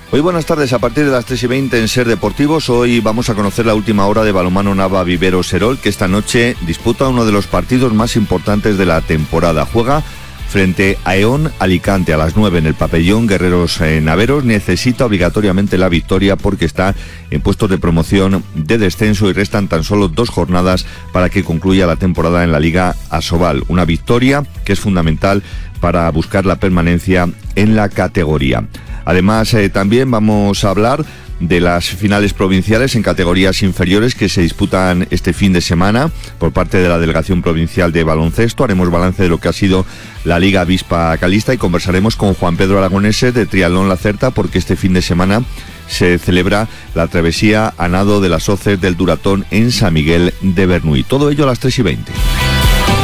Muy buenas tardes, a partir de las 3:20 en Ser Deportivos. Hoy vamos a conocer la última hora de balonmano Nava-Viveros-Serol, que esta noche disputa uno de los partidos más importantes de la temporada. Juega frente a EON Alicante a las 9 en el pabellón Guerreros Naveros. Necesita obligatoriamente la victoria porque está en puestos de promoción de descenso y restan tan solo 2 jornadas para que concluya la temporada en la Liga Asobal. Una victoria que es fundamental para buscar la permanencia en la categoría. Además, también vamos a hablar de las finales provinciales en categorías inferiores que se disputan este fin de semana por parte de la Delegación Provincial de Baloncesto. Haremos balance de lo que ha sido la Liga Avispa Calista y conversaremos con Juan Pedro Aragonese de Triatlón La Certa, porque este fin de semana se celebra la travesía a nado de las hoces del Duratón en San Miguel de Bernuy. Todo ello a las 3:20.